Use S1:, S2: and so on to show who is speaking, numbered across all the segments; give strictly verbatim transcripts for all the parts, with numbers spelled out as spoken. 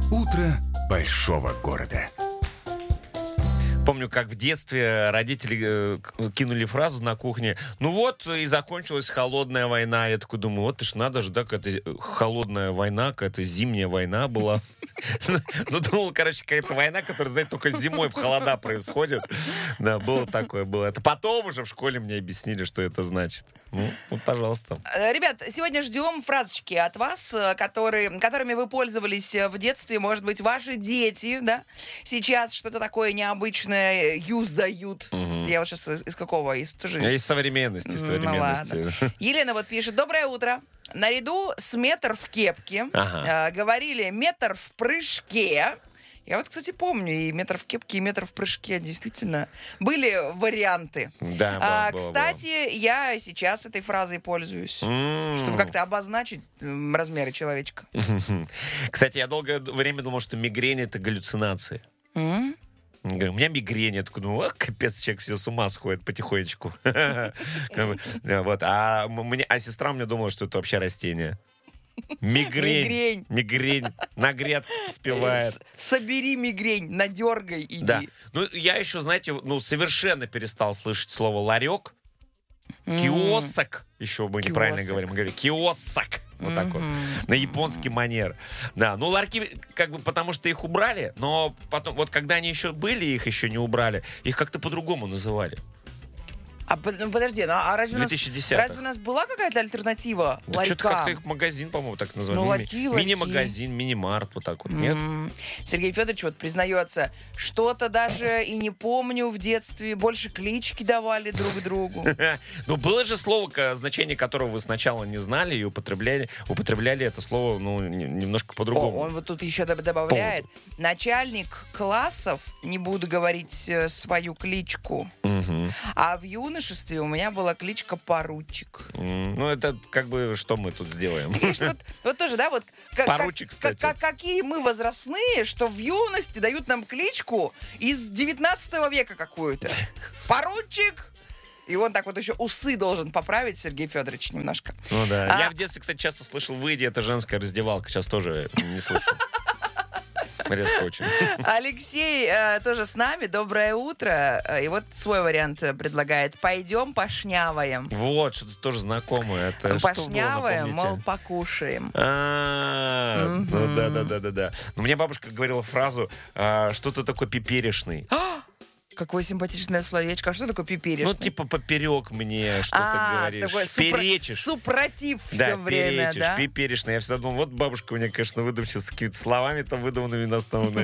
S1: Утро большого города.
S2: Помню, как в детстве родители э, кинули фразу на кухне: ну вот и закончилась холодная война. Я такой думаю, вот ж надо же, да, какая-то холодная война, какая-то зимняя война была. Ну, думал, короче, какая-то война, которая, знаете, только зимой в холода происходит. Да, было такое, было. Это потом уже в школе мне объяснили, что это значит. Ну, вот, пожалуйста.
S3: Ребят, сегодня ждем фразочки от вас, которые, которыми вы пользовались в детстве. Может быть, ваши дети, да, сейчас что-то такое необычное юзают. Угу. Я вот сейчас из, из какого? Из, тоже
S2: из... из современности. Из современности.
S3: Ну, ладно. Елена вот пишет: доброе утро. Наряду с метр в кепке ага. э, говорили метр в прыжке. Я вот, кстати, помню, и метр в кепке, и метр в прыжке, действительно, были варианты.
S2: Да, было,
S3: а,
S2: было,
S3: кстати,
S2: было.
S3: я сейчас этой фразой пользуюсь, mm. чтобы как-то обозначить м, размеры человечка.
S2: Кстати, я долгое время думал, что мигрень — это галлюцинации. Mm? Говорю, у меня мигрень. Я такой думаю, капец, человек все с ума сходит потихонечку. А сестра мне думала, что это вообще растение. Мигрень. Мигрень. Мигрень. На грядку спевает.
S3: Собери мигрень, надергай, иди.
S2: Да. Ну, я еще, знаете, ну, совершенно перестал слышать слово ларек. Mm. Киосок. Еще мы киосок. Неправильно говорим. Мы говорим киосок. Вот mm-hmm. так вот. На японский манер. Да, ну ларьки, как бы, потому что их убрали, но потом, вот когда они еще были, их еще не убрали, их как-то по-другому называли.
S3: А, ну, подожди, ну, а разве у, нас, разве у нас была какая-то альтернатива
S2: да
S3: ларькам?
S2: Что-то как-то их магазин, по-моему, так называли.
S3: Ну, ларьки,
S2: Ми-
S3: ларьки.
S2: Мини-магазин, мини-март, вот так вот,
S3: mm-hmm. нет? Сергей Федорович вот признается, что-то даже и не помню в детстве, больше клички давали друг другу.
S2: Ну, было же слово, значение которого вы сначала не знали и употребляли, употребляли это слово, ну, немножко по-другому.
S3: Он вот тут еще добавляет. Начальник классов, не буду говорить свою кличку, а в юношестве у меня была кличка Поручик.
S2: Mm, ну, это как бы, что мы тут сделаем?
S3: Видишь, вот, вот тоже, да, вот... Как,
S2: Поручик, кстати.
S3: Как, как, какие мы возрастные, что в юности дают нам кличку из девятнадцатого века какую-то. Поручик! И он так вот еще усы должен поправить, Сергей Федорович, немножко.
S2: Ну да.
S3: А...
S2: Я в детстве, кстати, часто слышал: выйди, это женская раздевалка. Сейчас тоже не слышу. Редко очень.
S3: Алексей э, тоже с нами. Доброе утро. И вот свой вариант предлагает. Пойдем пошняваем.
S2: Вот, что-то тоже знакомое. Это
S3: пошняваем, мол, покушаем.
S2: А, ну да, да, да, да, да. У меня бабушка говорила фразу: что-то такое пиперишный.
S3: Какое симпатичное словечко. А что такое пиперишный?
S2: Ну, типа, поперек мне что-то
S3: а,
S2: говоришь.
S3: Такой
S2: перечишь.
S3: Супротив
S2: да,
S3: все время,
S2: перечишь,
S3: да?
S2: пиперишный. Я всегда думал, вот бабушка у меня, конечно, выдавщица с какими-то словами там выдуманными на основном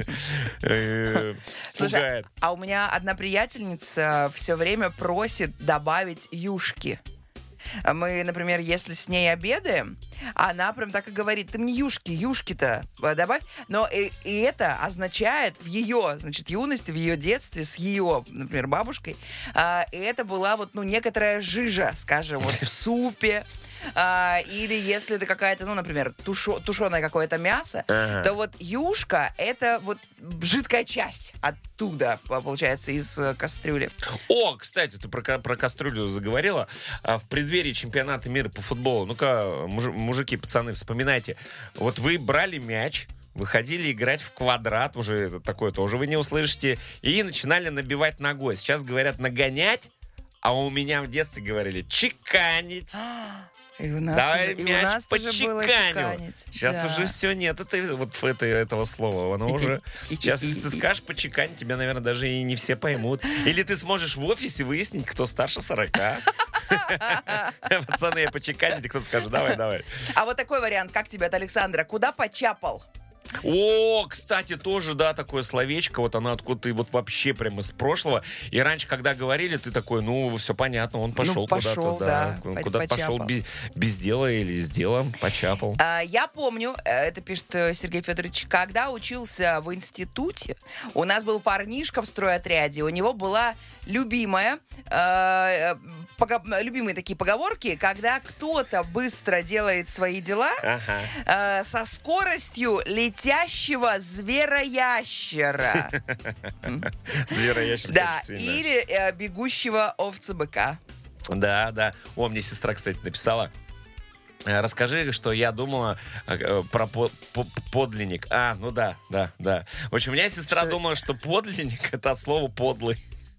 S2: пугает.
S3: А у меня одна приятельница все время просит добавить юшки. Мы, например, если с ней обедаем, она прям так и говорит: ты мне юшки, юшки-то добавь. Но и, и это означает в ее, значит, юности, в ее детстве, с ее, например, бабушкой, а, и это была вот, ну, некоторая жижа, скажем, вот в супе. А, или если это какая-то, ну, например, тушо, тушеное какое-то мясо, ага. то вот юшка — это вот жидкая часть оттуда, получается, из кастрюли.
S2: О, кстати, ты про, про кастрюлю заговорила. В преддверии чемпионата мира по футболу, ну-ка, муж, мужики, пацаны, вспоминайте. Вот вы брали мяч, выходили играть в квадрат, уже такое тоже вы не услышите, и начинали набивать ногой. Сейчас говорят нагонять, а у меня в детстве говорили чеканить.
S3: И у нас
S2: Давай
S3: тоже,
S2: мяч
S3: и у нас
S2: почеканю. Сейчас
S3: да.
S2: уже все нет это, вот это, этого слова. Оно уже... Сейчас, если ты скажешь почеканить, тебя, наверное, даже и не все поймут. Или ты сможешь в офисе выяснить, кто старше сорока. Пацаны, я почеканить, и кто-то скажет: давай, давай.
S3: А вот такой вариант, как тебе от Александра? Куда почапал?
S2: О, кстати, тоже, да, такое словечко. Вот она откуда-то вот вообще прямо из прошлого. И раньше, когда говорили, ты такой: ну, все понятно, он пошел, ну,
S3: пошел
S2: куда-то.
S3: Да,
S2: да, куда-то пошел без, без дела или с делом, почапал.
S3: А, я помню, это пишет Сергей Федорович, когда учился в институте, у нас был парнишка в стройотряде, у него была любимая, э, пого- любимые такие поговорки, когда кто-то быстро делает свои дела, ага. э, со скоростью летящего звероящера.
S2: Звероящер.
S3: Да, или э, бегущего овца-быка.
S2: Да, да. О, мне сестра, кстати, написала. Э, Расскажи, что я думала э, про по- по- подлинник. А, ну да, да, да. В общем, у меня сестра
S3: Что?
S2: думала, что подлинник — это от слова подлый.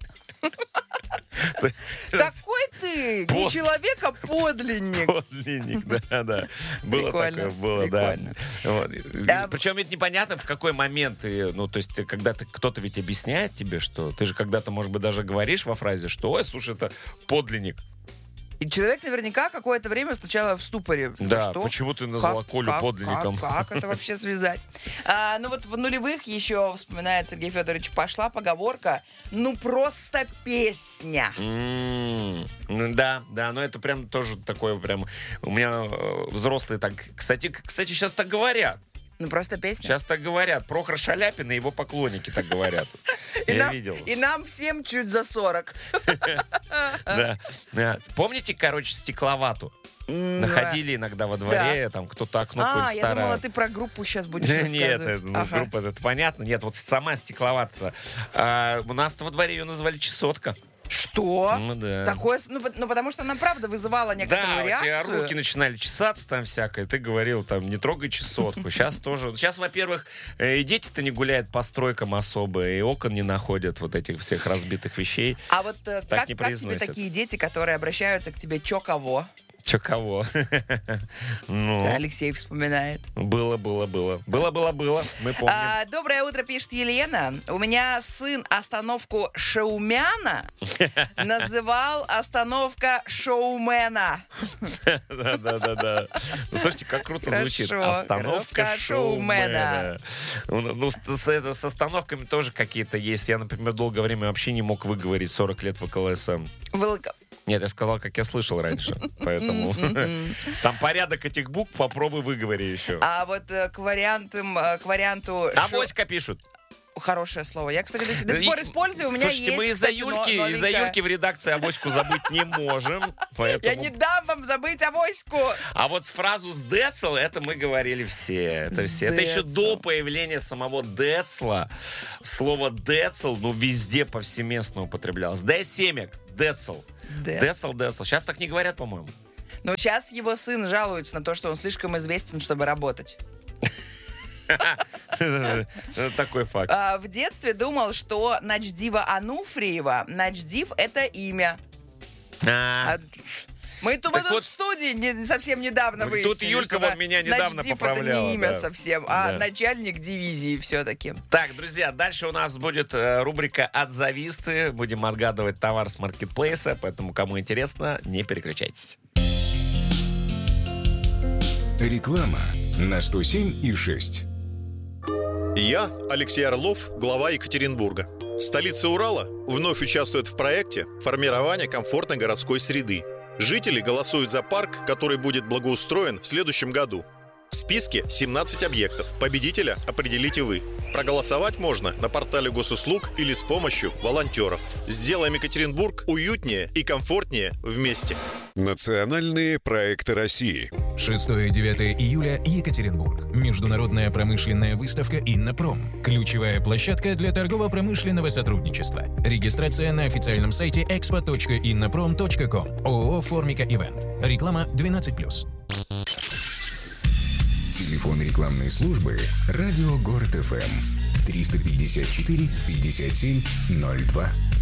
S3: Такой ты, не
S2: Под-
S3: человек, а подлинник.
S2: Подлинник, да, да. Было
S3: Прикольно,
S2: такое, было, да.
S3: прикольно.
S2: Вот.
S3: Да.
S2: Причем ведь непонятно, в какой момент ты, ну, то есть, ты, когда ты, кто-то ведь объясняет тебе, что ты же когда-то, может быть, даже говоришь во фразе, что, ой, слушай, это подлинник.
S3: И человек наверняка какое-то время сначала в ступоре.
S2: Да,
S3: Что?
S2: почему ты назвала
S3: Как-
S2: Колю
S3: как-
S2: подлинником?
S3: Как, как это вообще связать? А, ну вот в нулевых еще, вспоминает Сергей Федорович, пошла поговорка «ну просто песня».
S2: М, ну Да, да, но это прям тоже такое прям... У меня э, взрослые так... Кстати, к- кстати, сейчас так говорят.
S3: Ну просто песня.
S2: Сейчас так говорят. Прохор Шаляпин и его поклонники так говорят.
S3: И
S2: Я
S3: нам,
S2: видел.
S3: и нам всем чуть за сорок.
S2: Да, да. Помните, короче, стекловату?
S3: М,
S2: Находили иногда во дворе, там кто-то окно
S3: А,
S2: какое-то
S3: я
S2: старое.
S3: думала, ты про группу сейчас будешь
S2: Да нет,
S3: рассказывать.
S2: это, ну,
S3: Ага.
S2: группа, это понятно. Нет, вот сама стекловата. А, у нас во дворе ее называли чесотка.
S3: Что?
S2: Ну да.
S3: Такое, с- ну, по- ну, потому что она правда вызывала некоторую
S2: Да, у тебя
S3: реакцию.
S2: руки начинали чесаться там всякое. Ты говорил, там, не трогай чесотку. Сейчас тоже. Сейчас, во-первых, э, и дети-то не гуляют по стройкам особо, и окон не находят вот этих всех разбитых вещей.
S3: А вот э,
S2: Так
S3: как,
S2: не
S3: как тебе
S2: произносят.
S3: такие дети, которые обращаются к тебе чё кого?
S2: Че кого? Ну,
S3: Да, Алексей вспоминает.
S2: было, было, было. Было, было, было. Мы помним.
S3: А, доброе утро, пишет Елена. У меня сын остановку Шаумяна называл остановка шоумена.
S2: Да, да, да, да. Ну, слушайте, как круто
S3: Хорошо,
S2: звучит. Остановка
S3: коробка
S2: шоумена. Ну, ну, с, с- это, с остановками тоже какие-то есть. Я, например, долгое время вообще не мог выговорить сорок лет в КЛСМ.
S3: Волк-
S2: Нет, я сказал, как я слышал раньше. Поэтому там порядок этих букв, попробуй выговори еще.
S3: А вот э, к вариантам, э, к варианту... шо-
S2: Авоська пишут.
S3: Хорошее слово. Я, кстати, до, сих- до сих пор
S2: И-
S3: использую. У меня
S2: Слушайте,
S3: есть,
S2: мы из-за
S3: кстати, но-
S2: Юльки, из-за
S3: новенькая.
S2: Юльки в редакции авоську забыть не можем.
S3: Я
S2: Поэтому...
S3: не дам вам забыть авоську.
S2: А вот фразу с Децл, это мы говорили все. Это, все. это еще
S3: Децл.
S2: до появления самого Децла. Слово Децл, ну, везде повсеместно употреблялось. Д-семек, Децл.
S3: Децл.
S2: Децл, Децл. Сейчас так не говорят, по-моему.
S3: Но сейчас его сын жалуется на то, что он слишком известен, чтобы работать.
S2: Такой факт.
S3: А, в детстве думал, что Начдива Ануфриева, Начдив — это имя.
S2: А,
S3: А, Мы тут, мы
S2: Так
S3: тут
S2: вот,
S3: в студии не- совсем недавно
S2: тут
S3: выяснили,
S2: Юлька
S3: что
S2: вот меня недавно
S3: Начдив —
S2: поправляла,
S3: это не имя
S2: да.
S3: совсем, а
S2: Да.
S3: начальник дивизии все-таки.
S2: Так, друзья, дальше у нас будет э, рубрика «Отзовисты». Будем отгадывать товар с маркетплейса, поэтому, кому интересно, не переключайтесь.
S1: Реклама на сто семь и шесть.
S4: Я, Алексей Орлов, глава Екатеринбурга. Столица Урала вновь участвует в проекте формирования комфортной городской среды. Жители голосуют за парк, который будет благоустроен в следующем году. В списке семнадцать объектов. Победителя определите вы. Проголосовать можно на портале госуслуг или с помощью волонтеров. Сделаем Екатеринбург уютнее и комфортнее вместе.
S5: Национальные проекты России.
S6: шестого-девятого июля, Екатеринбург. Международная промышленная выставка «Иннопром». Ключевая площадка для торгово-промышленного сотрудничества. Регистрация на официальном сайте экспо точка иннопром точка ком. ООО «Формика Ивент». Реклама двенадцать плюс.
S1: Телефон рекламной службы «Радио Город ФМ» триста пятьдесят четыре пятьдесят семь ноль два.